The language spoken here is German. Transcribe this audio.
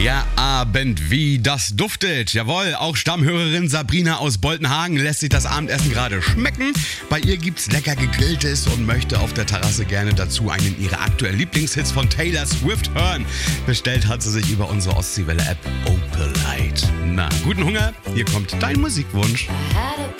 Ja, Abend, wie das duftet. Jawohl, auch Stammhörerin Sabrina aus Boltenhagen lässt sich das Abendessen gerade schmecken. Bei ihr gibt's lecker gegrilltes und möchte auf der Terrasse gerne dazu einen ihrer aktuellen Lieblingshits von Taylor Swift hören. Bestellt hat sie sich über unsere Ostseewelle-App Opalite. Na, guten Hunger, hier kommt dein Musikwunsch. I had a